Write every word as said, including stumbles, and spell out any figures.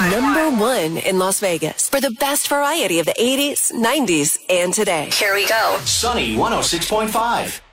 Number one in Las Vegas for the best variety of the eighties, nineties, and today. Here we go. Sunny one oh six point five.